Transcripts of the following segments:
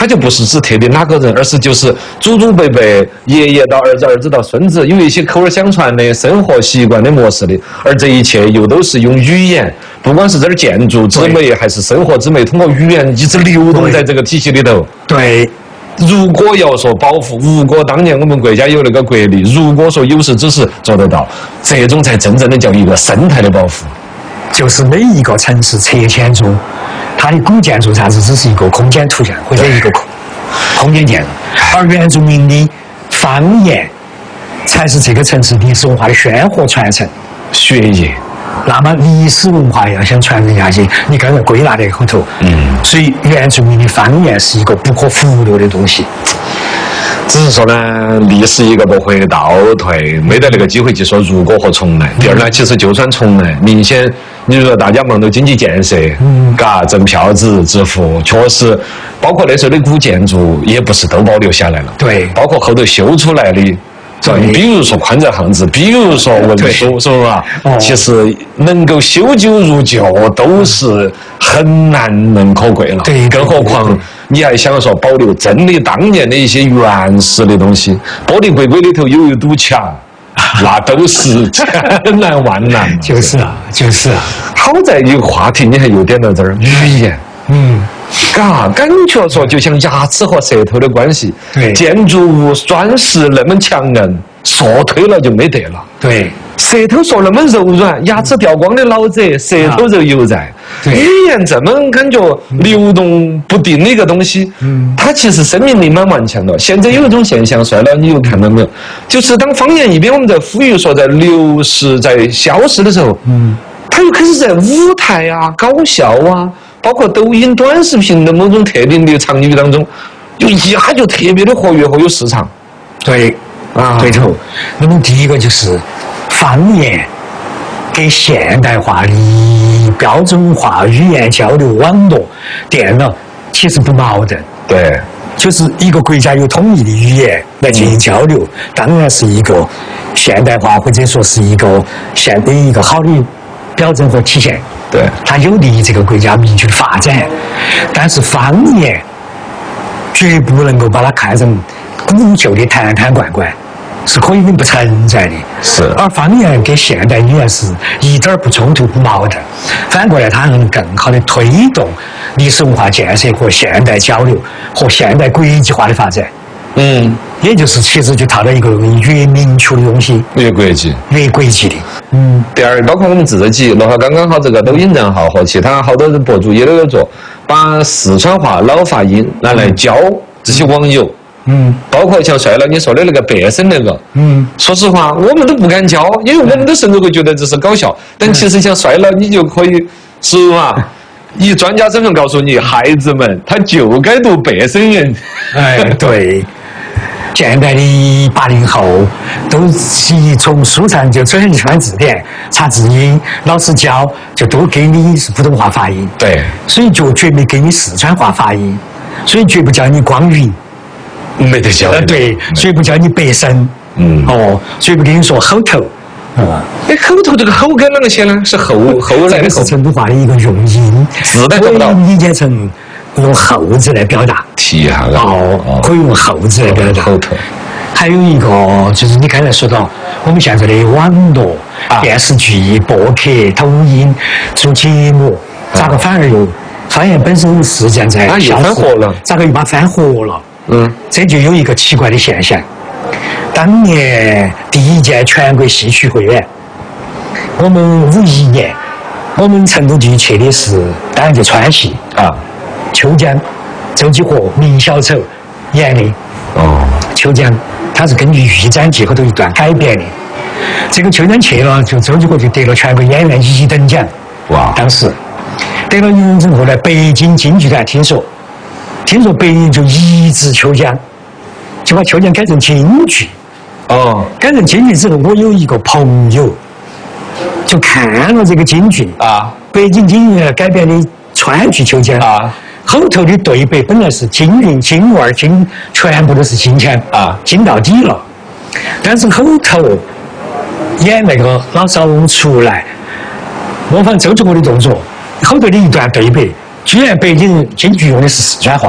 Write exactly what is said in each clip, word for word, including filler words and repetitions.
它就不是指特别哪个人，而是就是祖祖辈辈、爷爷到儿子、儿子到孙子，有一些口耳相传的生活习惯的模式的，而这一切又都是用语言，不管是这儿建筑之美还是生活之美，通过语言一直流动在这个体系里头。 对。 如果要说保护，如果当年我们国家有那个国力，如果说有识之士做得到，这种才真正的叫一个生态的保护。 就是每一个城市拆迁中，它的古建筑啥子只是一个空间图像或者一个空空间建筑，而原住民的方言才是这个城市历史文化的鲜活传承血液。 那么历史文化要想传承下去，你刚才归纳在后头，嗯，所以原住民的方言是一个不可忽略的东西。 只是说呢，历史一个不会倒退，没得那个机会去说如果和重来。第二呢，其实就算重来，明显你说大家忙到经济建设，嗯，嘎挣票子致富，确实，包括那时候的古建筑也不是都保留下来了， 对， 包括后头修出来的。对，比如说宽窄巷子，比如说文书，是不是啊？哦、其实能够修旧如旧，都是很难能可贵了。 对， 更何况你还想说保留真的当年的一些原始的东西，玻璃柜柜里头有一堵墙，那都是千难万难。 就是啊，就是啊。 好在一个话题你还有点到这儿，语言， 嗯。 嘎，感觉说就像牙齿和舌头的关系， 对， 建筑物砖石那么强硬，说推了就没得了。 对， 舌头说那么柔软，牙齿掉光的老者，舌头就犹在。 对， 语言这么感觉流动不定的一个东西，嗯，它其实生命力蛮顽强的。现在有一种现象，帅了，你有看到没有？就是当方言一边我们在呼吁说在流失、在消失的时候，嗯，它又开始在舞台啊、搞笑啊。包括抖音短视频的某种特定的场域当中，就一下就特别的活跃和有市场。 对，啊，对头。那么第一个就是方言跟现代化的标准化语言交流网络电脑其实不矛盾。 对， 就是一个国家有统一的语言来进行交流，当然是一个现代化或者说是一个现的一个好的表征和体现。 对， 它有利于这个国家民族的发展，但是方言绝不能够把它看成古旧的坛坛罐罐，是可以不存在的。 是， 而方言跟现代语言是一点不冲突不矛盾，反过来它能更好的推动历史文化建设和现代交流和现代国际化的发展。嗯，也就是其实就套到一个越明确的东西， 越国际， 越国际的。 嗯，第二，包括我们自己，然后刚刚好这个抖音账号和其他好多的博主也都有做，把四川话老发音拿来教这些网友。嗯，包括像帅了你说的那个变声那个，嗯，说实话我们都不敢教，因为我们都甚至会觉得这是搞笑，但其实像帅了你就可以，是吧？以专家身份告诉你，孩子们他就该读变声人。 哎，对。现在的八零后都是从书上就转一翻字典查字音，老师教就都给你是普通话发音， 对， 所以就绝没给你四川话发音，所以绝不教你光晕， 没得教。 呃，对，所以不教你白声，嗯，哦，所以不跟你说吼头， 啊，哎，口头这个吼跟哪个写呢？是后后来的这个是成都话的一个用音， 字带得不到， 理解成用后字来表达。 提下哦，可以用后字来表达。 后头。 还有一个就是你刚才说到，我们现在的网络、啊、电视剧、播客、抖音做节目，咋个反而又方言本身是现在又翻活了？ 咋个又把翻活了？ 嗯， 这就有一个奇怪的现象。当年第一届全国戏曲汇演，我们五一年，我们成都地区的是当然就川戏啊，秋江、周继和、明小丑演的。哦，秋江它是根据豫章记后头一段改编的。这个秋江去了，就周继和就得了全国演员一等奖。哇！当时得了一等奖后来，北京京剧团听说，听说北京就移植秋江，就把秋江改成京剧。哦，改成京剧之后，我有一个朋友就看了这个京剧啊，北京京剧改编的川剧秋江啊。后头的对白本来是京韵、京味儿、京，全部都是京腔啊，京到底了。但是后头演那个老少翁出来模仿周继和的动作，后头的一段对白，居然北京京剧用的是四川话，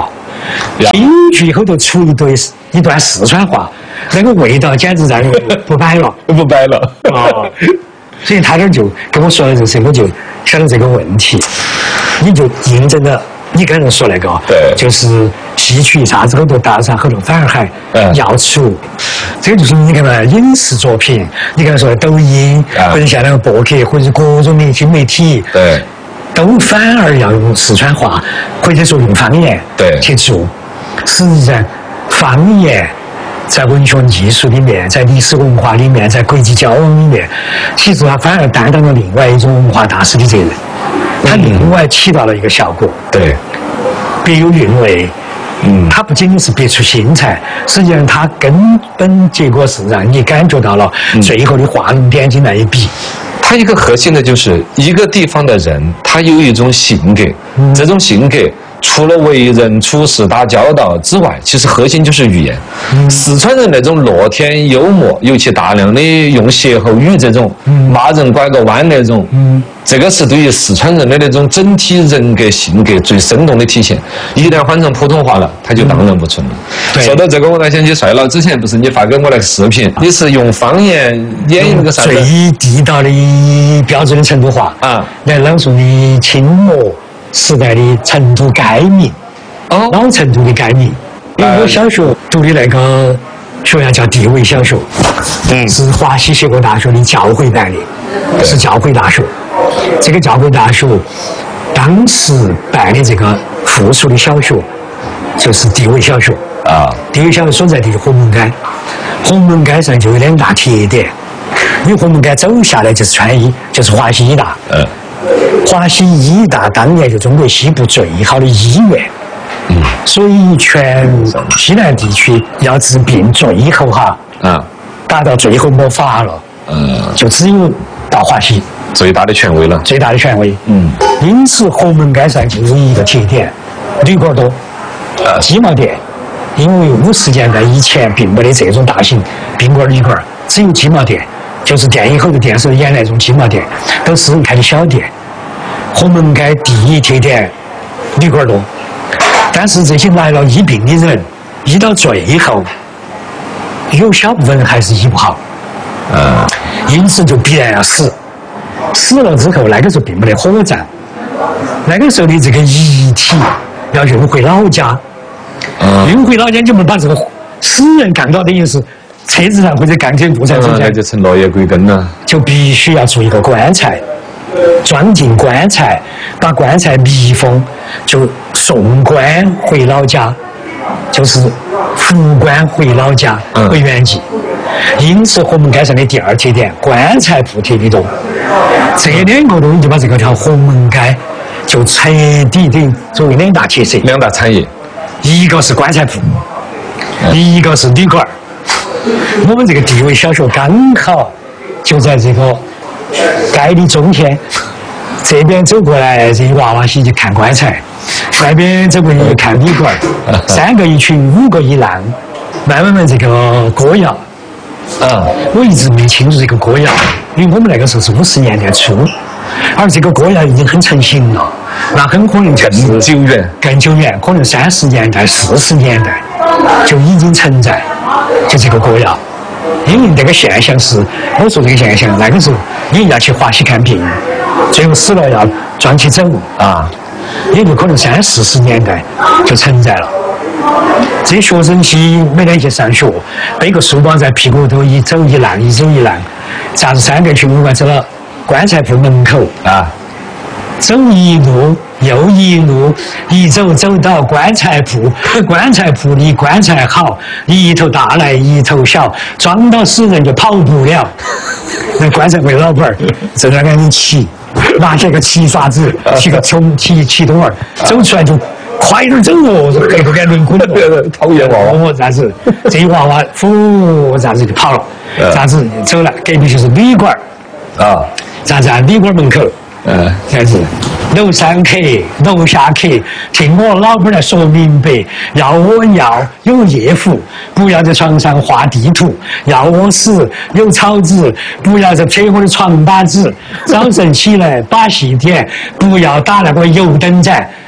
进去以后头出一堆一段四川话，那个味道简直让人不摆了， 不摆了啊！所以他这就跟我说了这个事，我就想到这个问题，你就印证了你刚才说那个， 对， 就是戏曲啥子后头搭上后头反而还要出，这个就是你看嘛，影视作品，你刚才说的抖音，或者像那个博客，或者是各种的新媒体， 对， 都反而要用四川话，或者说用方言对去做。实际上，方言在文学艺术里面，在历史文化里面，在国际交往里面，其实它反而担当了另外一种文化大使的责任，它另外起到了一个效果。 对， 别有韵味。嗯，它不仅仅是别出心裁，实际上它根本结果是让你感觉到了最后的画龙点睛那一笔。 它一个核心的就是一个地方的人，他有一种性格，嗯、这种性格除了为人处事打交道之外，其实核心就是语言。嗯、四川人那种乐天幽默，尤其大量的用歇后语这种，嗯、骂人拐个弯那种，嗯、这个是对于四川人的那种整体人格性格最生动的体现。一旦换成普通话了，它就荡然无存了。嗯、说到这个，我才想起帅老之前不是你发给我那个视频，你是用方言演绎那个啥子？ 最地道的标准的成都话啊，来朗诵你清末时代的成都改名，哦，老成都的改名。因为我小学读的那个学校叫地位小学，嗯，是华西协和大学的教会办的，是教会大学。这个教会大学当时办的这个附属的小学就是地位小学啊。地位小学所在地是红门街，红门街上就有两大特点。你红门街走下来就是川医，就是华西医大。嗯，华西医大当年就中国西部最好的医院。嗯，所以全西南地区要治病最后哈，啊，达到最后没法了。嗯，就只有到华西最大的权威了。 最大的权威。嗯，因此红门街上就有一个特点，旅馆多，呃，鸡毛店。因为五十年代以前并没得这种大型宾馆旅馆，只有鸡毛店。就是电影后的电视演那种鸡毛店，都是开的小店。红门街第一特点，旅馆多，但是这些来了医病的人，医到最后，有小部分人还是医不好，嗯，因此就必然要死。死了之后，那个时候并没得火葬，那个时候的这个遗体要运回老家，嗯，运回老家就没把这个死人干到，等于是。车子上或者钢铁布上， 那就成落叶归根了。 就必须要做一个棺材，装进棺材，把棺材密封，就送棺回老家，就是扶棺回老家，回原籍。嗯、因此，红门街上的第二特点，棺材铺特别多。这两个东西就把这个条红门街就彻底的作为两大特色， 两大产业， 一个是棺材铺，嗯、一个是旅馆。我们这个地位小学刚好就在这个街的中间，这边走过来这一娃娃些就看棺材，那边走过去就看旅馆，三个一群，五个一浪，慢慢慢这个歌谣，啊，我一直没清楚这个歌谣，因为我们那个时候是五十年代初，而这个歌谣已经很成型了，那很可能就是更久远， 更久远，可能三十年代、四十年代就已经存在。就这个歌谣，因为这个现象是，我说这个现象，那个时候你要去华西看病，最后死了要装起走啊，也就可能三四十年代就存在了。这些学生期每天去上学，背个书包在屁股头一走一浪，一走一浪，啥子三个去五个走到棺材铺门口啊，走一路又一路，一走走到棺材铺，棺材铺里棺材好，一头大来一头小，装到死人就跑不了。那棺材铺老板儿正在那里骑，拿起个骑刷子，骑个穷骑骑东儿，走出来就快点走哦，黑不敢轮滚了， 讨厌娃娃， 哦，啥子？这一娃娃呼，啥子就跑了，啥子走了，隔壁就是旅馆啊，啥子啊？旅馆门口。嗯，这样子，楼上客、楼下客，听我老板来说明白，要我要有夜壶，不要在床上画地图；要我死有草纸，不要在扯我的床把子；早晨起来把戏点，不要打那个油灯盏；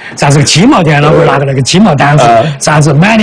啥子鸡毛店老板拿个那个鸡毛掸子，啥子满